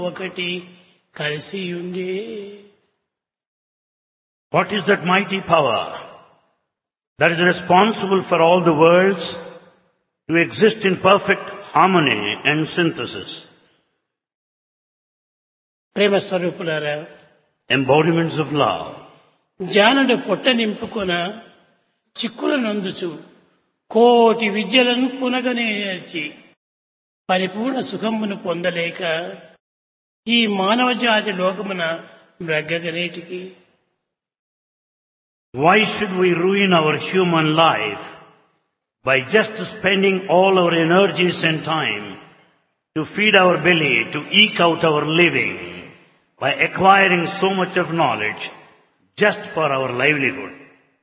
ఒకటి కలిసి ఉండే. What is that mighty power that is responsible for all the worlds to exist in perfect harmony and synthesis? ప్రేమ స్వరూపులారా, Embodiments of love. జానుడు పొట్ట నింపుకొన చిక్కుల నందుచు కోటి విద్యలను పునగనే నేర్చి పరిపూర్ణ సుఖమును పొందలేక ఈ మానవ జాతి లోకమున బ్రగ్గగనేటికి. Why should we ruin our human life by just spending all our energies and time to feed our belly, to eke out our living, by acquiring so much of knowledge just for our livelihood?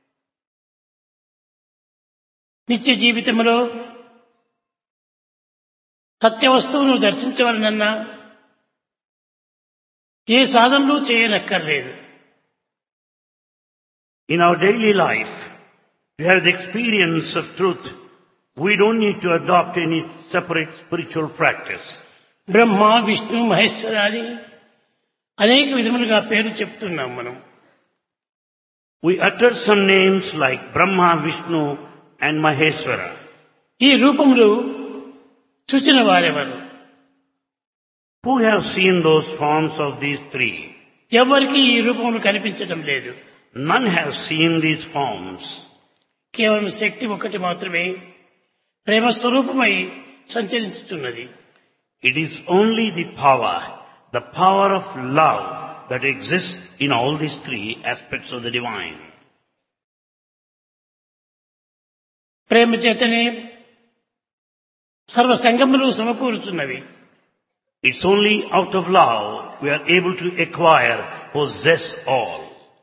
నిత్య జీవితంలో సత్య వస్తువును దర్శించవలనన్నా ఏ సాధనలు చేయనక్కర్లేదు. In our daily life, to have the experience of truth, we don't need to adopt any separate spiritual practice. బ్రహ్మ, విష్ణు, మహేశ్వరాది అనేక విధములుగా పేరు చెప్తున్నాం మనం. We utter some names like Brahma, Vishnu and Maheshwara. ఈ రూపములు చూచిన వారెవరు? Who have seen those forms of these three? ఎవరికి ఈ రూపములు కనిపించడం లేదు. None have seen these forms. కేవలం శక్తి ఒకటి మాత్రమే ప్రేమ స్వరూపమై సంచరించుతున్నది. It is only the power of love that exists in all these three aspects of the divine. ప్రేమ చేతనే సర్వ సంగములు సమకూరుతున్నవి. It's only out of love we are able to acquire, possess all.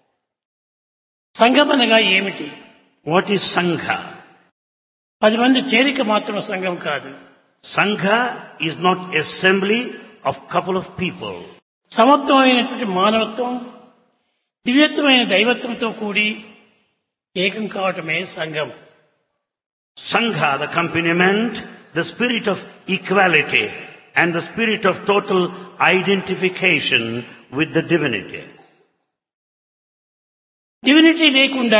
సంఘం అనగా ఏమిటి? What is Sangha? 10 మంది చేరిక మాత్రం సంఘం కాదు. Sangha is not assembly of couple of people. సమత్వమైనటువంటి మానవత్వం, దివ్యత్వమైన దైవత్వంతో కూడి ఏకం కావటమే సంఘం. Sangha, the accompaniment, the spirit of equality and the spirit of total identification with the divinity. Divinity లేకుండా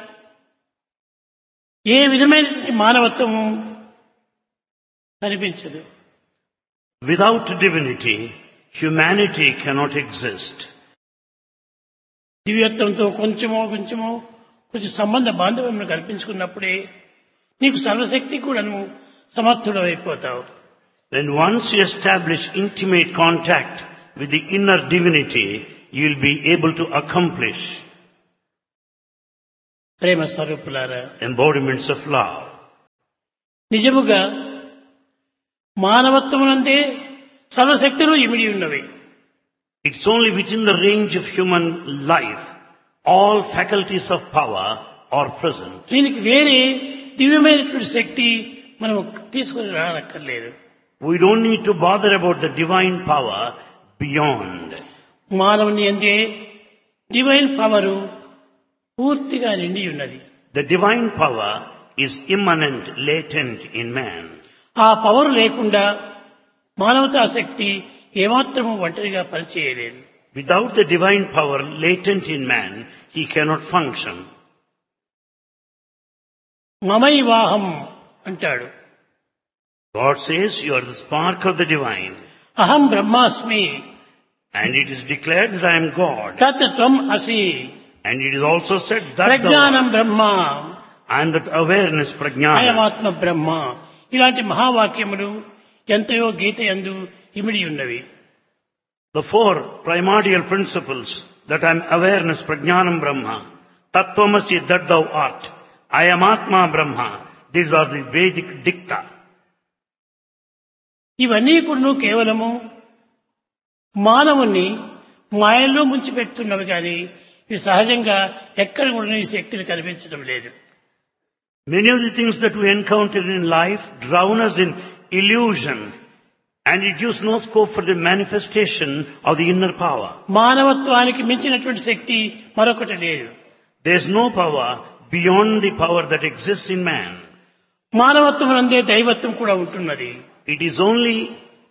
ఏ విధమైనటువంటి మానవత్వం కనిపించదు. Without divinity, humanity cannot exist. దివ్యత్వంతో కొంచెం సంబంధ బాంధవ్యం కల్పించుకున్నప్పుడే నీకు సర్వశక్తి కూడాను సమర్థుడు అయిపోతావు. Then once you establish intimate contact with the inner divinity, you will be able to accomplish ప్రేమ స్వరూపులారా, embodiments of love. నిజముగా మానవత్వమునందే సర్వశక్తులు ఇమిడి ఉన్నవి. It's only within the range of human life all faculties of power are present. దీనికి వేరే దివ్యమైనటువంటి శక్తి మనం తీసుకుని రానక్కర్లేదు. We don't need to bother about the divine power beyond. మానవుని అందే డివైన్ పవరు పూర్తిగా నిండి ఉన్నది. The divine power is immanent, latent in man. ఆ పవర్ లేకుండా మానవతా శక్తి ఏమాత్రము ఒంటరిగా పనిచేయలేదు. Without the divine power latent in man, he cannot function. మమైవాహం అంటాడు. God says, you are the spark of the divine. అహం బ్రహ్మాస్మి. And it is declared that I am God. తత్ త్వం అసి. And it is also said that ప్రజ్ఞానం బ్రహ్మ. I am that awareness, prajnana. అయమాత్మ బ్రహ్మ. ఇలాంటి మహావాక్యములు ఎంతయో గీత యందు ఇమిడి ఉన్నవి. The four primordial principles, that I am awareness, prajnanam brahma, tattvamasi, that thou art, I am atma brahma, these are the Vedic dicta. ఇవన్నీ కూడా కేవలము మానవుని మాయల్లో ముంచిపెడుతున్నవి కానీ ఇవి సహజంగా ఎక్కడ కూడా ఈ శక్తిని కనిపించడం లేదు. Many of the things that we encounter in life drown us in illusion, and it gives no scope for the manifestation of the inner power. మానవత్వానికి మించినటువంటి శక్తి మరొకటి లేదు. There is no power beyond the power that exists in man. మానవత్వం నందే దైవత్వం కూడా ఉంటున్నది. It is only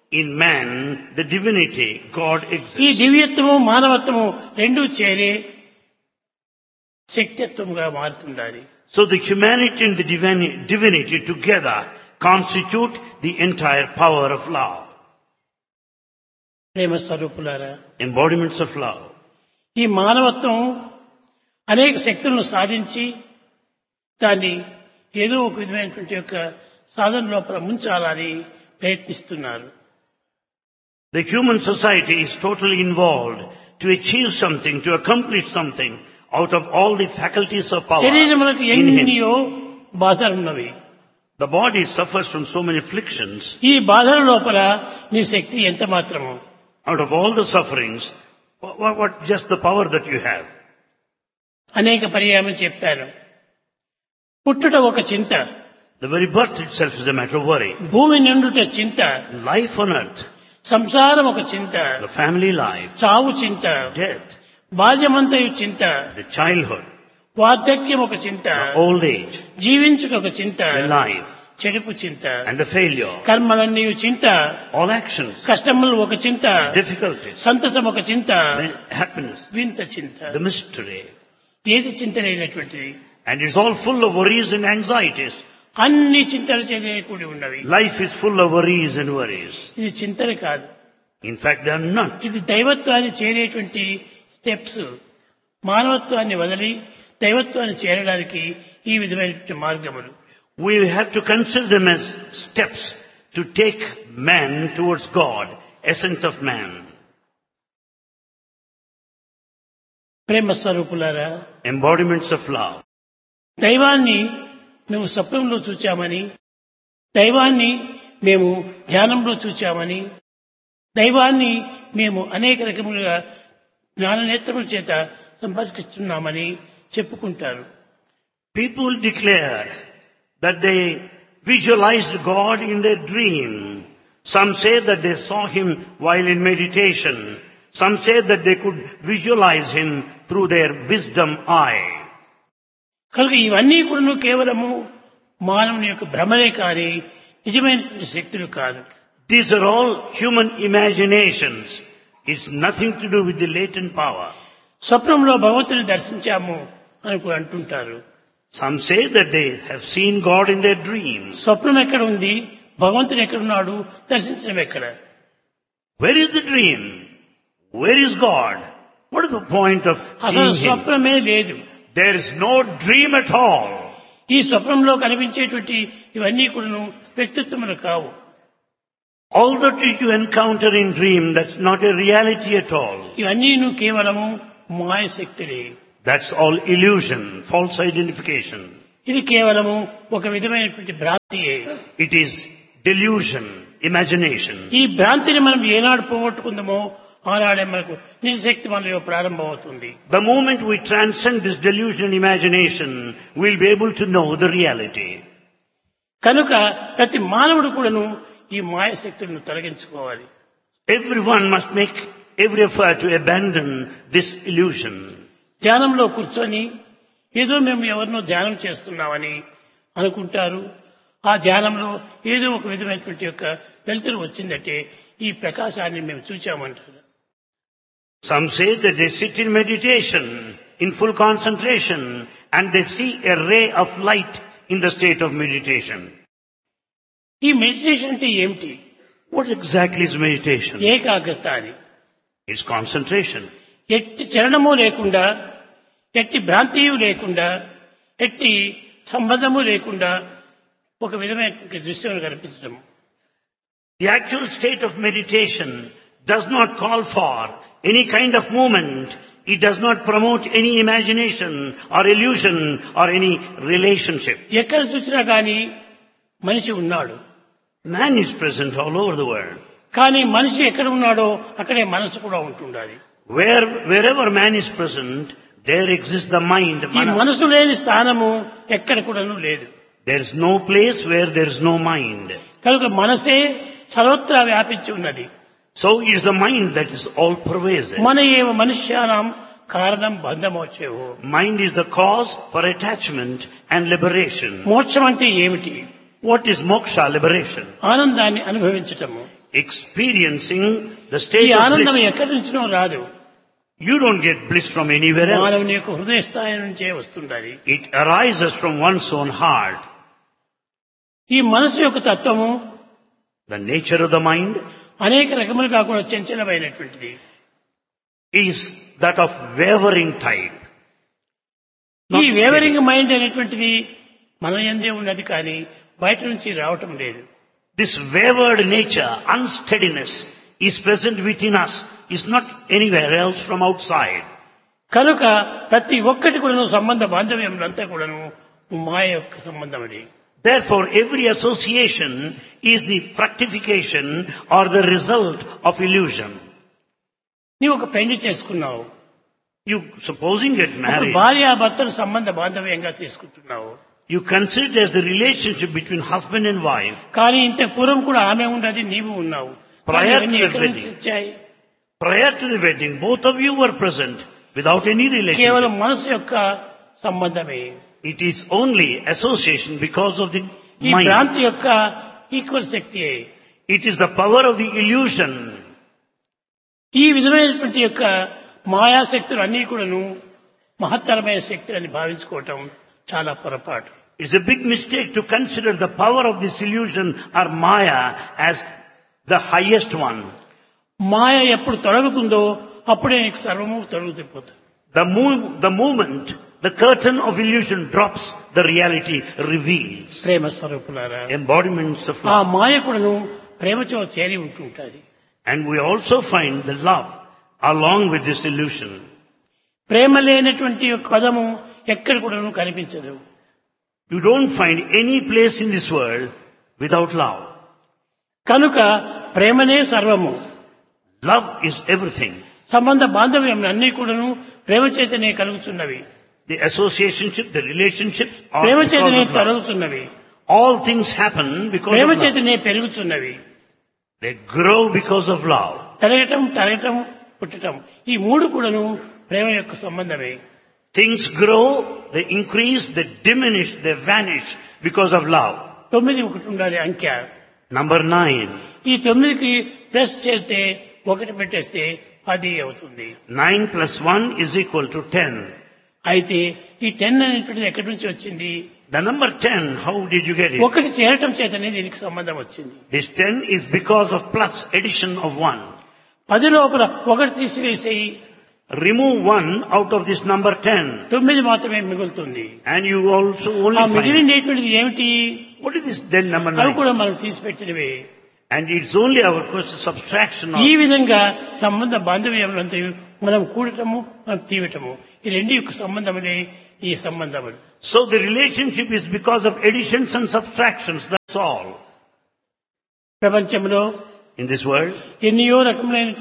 In man, the divinity, God ఈ exists. దివ్యత్వము మానవత్వము రెండూ చేరే శక్తిత్వంగా మారుతుండాలి. So the humanity and the divinity together constitute the entire power of love, ప్రేమ స్వరూపులారా, embodiments of love. ఈ మానవత్వం అనేక శక్తులను సాధించి దాన్ని ఏదో ఒక విధమైనటువంటి యొక్క సాధన లోపల ముంచాలని ప్రయత్నిస్తున్నారు. The human society is totally involved to achieve something, to accomplish something out of all the faculties of power శరీరములకు in him. ఎన్నో బాధలున్నవి. The body suffers from so many afflictions. ఈ బాధల లోపల నీ శక్తి ఎంత మాత్రము. Out of all the sufferings, what just the power that you have? అనేక పర్యాయం చెప్పాను. పుట్టుట ఒక చింత, The very birth itself is a matter of worry. భూమి నిండుట చింత, Life on earth, సంసారం ఒక చింత, the family life, చావు చింత, death, బాల్యమంతయు చింత, the childhood, వార్ధక్యం ఒక చింత, the old age, జీవించుట ఒక చింత, the life, చెడుపు చింత, and the failure. కర్మలన్నీ చింత, All actions, కష్టములు ఒక చింత, difficulties, సంతసం ఒక చింత, happiness, వింత చింత. the mystery. ఏది చింత లేనటువంటిది? And it's all full of worries and anxieties. అన్ని చింతలు చేతే కూడి ఉన్నవి. Life is full of worries and worries. ఇది చింతలు కాదు, In fact, they are not. ఇది దైవత్వాన్ని చేరేటువంటి స్టెప్స్. మానవత్వాన్ని వదిలి దైవత్వాన్ని చేరడానికి ఈ విధమైన మార్గములు. We have to consider them as steps to take man towards God, essence of man. ప్రేమ స్వరూపులారా, Embodiments of love. దైవాన్ని మేము స్వప్నంలో చూచామని, దైవాన్ని మేము ధ్యానంలో చూచామని, దైవాన్ని మేము అనేక రకములుగా జ్ఞాననేత్రముల చేత సంపర్కిస్తున్నామని చెప్పుకుంటారు. People declare that they visualized God in their dream. Some say that they saw him while in meditation. Some say that they could visualize him through their wisdom eye. కనుక ఇవన్నీ కూడా కేవలము మానవుని యొక్క భ్రమలే కానీ నిజమైనటువంటి శక్తులు కాదు. These are all human imaginations. It's nothing to do with the latent power. స్వప్నంలో భగవంతుని దర్శించాము అని కూడా అంటుంటారు. Some say that they have seen God in their dreams. స్వప్నం ఎక్కడ ఉంది, భగవంతుడు ఎక్కడున్నాడు, దర్శించడం ఎక్కడ? Where is the dream? Where is God? What is the point of అసలు seeing him? స్వప్నమే లేదు. There is no dream at all. ఈ స్వప్నంలో కనిపించేటువంటి ఇవన్నీ కూడా వ్యక్తిత్వములు కావు. All that you encounter in dream, that's not a reality at all. ఇవన్నీ కేవలము మాయశక్తులే. That's all illusion, false identification. ఇది కేవలము ఒక విధమైనటువంటి భ్రాంతియే. It is delusion, imagination. ఈ భ్రాంతిని మనం ఏనాడు పోగొట్టుకుందామో ఆనాడే మనకు నిజశక్తి మనలో ప్రారంభమవుతుంది. The moment we transcend this delusion and imagination, we'll be able to know the reality. కనుక ప్రతి మానవుడు కూడాను ఈ మాయశక్తులను తొలగించుకోవాలి. Everyone must make every effort to abandon this illusion. ధ్యానంలో కూర్చొని ఏదో మేము ఎవరినో ధ్యానం చేస్తున్నామని అనుకుంటారు. ఆ ధ్యానంలో ఏదో ఒక విధమైనటువంటి యొక్క వెలుతురు వచ్చిందంటే ఈ ప్రకాశాన్ని మేము చూచామంటారు. Some say that they sit in meditation, in full concentration, and they see a ray of light in the state of meditation. ఈ మెడిటేషన్ అంటే ఏమిటి? What exactly is meditation? ఏకాగ్రత అని. It's concentration. ఎట్టి చలనము లేకుండా, ఎట్టి భ్రాంతియు లేకుండా, ఎట్టి సంబంధము లేకుండా ఒక విధమైనటువంటి దృశ్యం కనిపించడం. The actual state of meditation does not call for any kind of movement. It does not promote any imagination or illusion or any relationship. ఎక్కడ చూసినా కానీ మనిషి ఉన్నాడు. Man is present all over the world. కానీ మనిషి ఎక్కడ ఉన్నాడో అక్కడే మనసు కూడా ఉంటుండాలి. Wherever man is present, there exists the mind. ఈ మనసు లేని స్థానము ఎక్కడ కూడాను లేదు. There is no place where there is no mind. కనుక మనసే సర్వత్రా వ్యాపించి ఉన్నది. So it is the mind that is all pervasive. మన ఏవ మనుష్యానాం కారణం బంధమోక్షేవో. Mind is the cause for attachment and liberation. మోక్షం అంటే ఏమిటి? What is moksha, liberation? ఆనందాన్ని అనుభవించటము. experiencing the ఈ state of ఆనందం bliss. ఎక్కడి నుంచినో రాదు, You don't get bliss from anywhere else. మానవుని యొక్క హృదయ స్థాయి నుంచే వస్తుండాలి. It arises from one's own heart. ఈ మనసు యొక్క తత్వము The nature of the mind అనేక రకములుగా కూడా చంచలమైనటువంటిది. is that of wavering type. ఈ Not steady. వేవరింగ్ మైండ్ అనేటువంటిది మన యందే ఉన్నది కానీ బయట నుంచి రావటం లేదు. This wavered nature, unsteadiness, is present within us, is not anywhere else from outside. కనుక ప్రతి ఒక్కటి కూడాను సంబంధ బాంధవ్యములంతా కూడాను మాయ యొక్క సంబంధమని. Therefore, every association is the fructification or the result of illusion. నీవు ఒక పెళ్లి చేసుకున్నావు, You, supposing get married, భార్యాభర్తలు సంబంధ బాంధవ్యంగా తీసుకుంటున్నావు. you consider it as the relationship between husband and wife. కానీ ఇంత పూర్వం కూడా ఆమె ఉన్నది, నీవు ఉన్నావు. కానీ Prior to ఇవన్నీ the ఎక్కడి నుంచి wedding. వచ్చాయి? Prior to the wedding, both of you were present without any relationship. కేవలం మనసు యొక్క సంబంధమే. It is only association because of the ఈ mind. భ్రాంతి యొక్క equal శక్తియే. It is the power of the illusion. ఈ విధమైనటువంటి యొక్క మాయాశక్తులు అన్నీ కూడాను మహత్తరమైన శక్తులని భావించుకోవటం చాలా పొరపాటు. It's a big mistake to consider the power of this illusion or Maya as the highest one. మాయ ఎప్పుడు తొలగుతుందో అప్పుడే నీకు సర్వము తొలగిపోతుంది. The moment the curtain of illusion drops, the reality reveals. ప్రేమ స్వరూపులారా, Embodiments of ఆ love. మాయ కూడాను ప్రేమతో చేరి ఉంటుంటుంది. And we also find the love along with this illusion. ప్రేమ లేనటువంటి ఒక పదము ఎక్కడ కూడాను కనిపించదు. You don't find any place in this world without love. కనుక ప్రేమనే సర్వము. Love is everything. సంబంధ బాంధవ్యం అన్నీ కూడాను ప్రేమ చేతనే కలుగుతున్నవి, The associationship, the relationships are Prema because చేతనే of love. తొలగుతున్నవి, All things happen because Prema of love. చేతనే పెరుగుతున్నవి. They grow because of love. పెరగటం, తరగటం, పుట్టటం, ఈ మూడు కూడాను ప్రేమ యొక్క సంబంధమే. Things grow, they increase, they diminish, they vanish because of love. 9 ఒకటి ఉండాలి అంకె. Number 9. ఈ 9కి ప్లస్ చేస్తే 1 పెట్టేస్తే 10 అవుతుంది. 9 plus 1 is equal to 10. అయితే ఈ 10 అనేటువంటిది ఎక్కడి నుంచి వచ్చింది? The number 10, how did you get it? 1 చేరటం చేతనే దీనికి సంబంధం వచ్చింది. This 10 is because of plus addition of 1. 10 లోపల 1 తీసివేసి Remove 1 out of this number 10. 9 మాత్రమే మిగులుతుంది. And you also ఆ only find, మిగిలినటువంటిది ఏమిటి? what is this then number అవి 9? కూడా మనం తీసిపెట్టినవే. And it's only our question subtraction ఈ of. విధంగా సంబంధ బాంధవ్యములంతా మనం కూడటము, మనం తీయటము, ఈ రెండు యొక్క సంబంధములే ఈ సంబంధములు. So the relationship is because of additions and subtractions, that's all. ప్రపంచంలో In this world, ఎన్నో రకములైనటువంటి యొక్క ధ్యానములు సలుపుతున్నారు.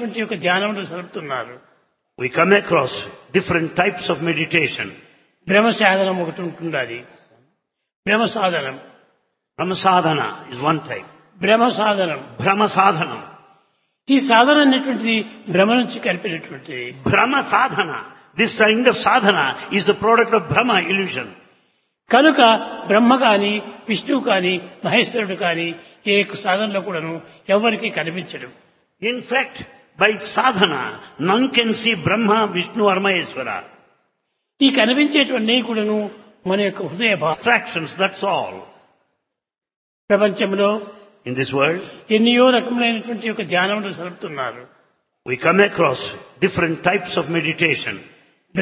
we come across different types of meditation. బ్రహ్మ సాధనం, Brahma sadhana is one type. జ్ఞాన సాధనం, ఒకటి ఉంటుండాలి. Brahma sadhana. ఈ సాధన అనేటువంటిది భ్రమ నుంచి కలిపినటువంటిది. Brahma sadhana. This kind of sadhana is the product of Brahma illusion. కనుక బ్రహ్మ కాని, విష్ణువు కాని, మహేశ్వరుడు కాని ఏ యొక్క సాధనలో కూడాను ఎవరికి కనిపించడు. In fact, by sadhana, none can see Brahma, Vishnu or Maheshwara. ఈ కనిపించేటువంటి కూడాను మన యొక్క హృదయ భావం. Abstractions, that's all. ప్రపంచంలో In this world, ఎన్నో రకములైనటువంటి యొక్క ధ్యానములు సలుపుతున్నారు. we come across different types of meditation.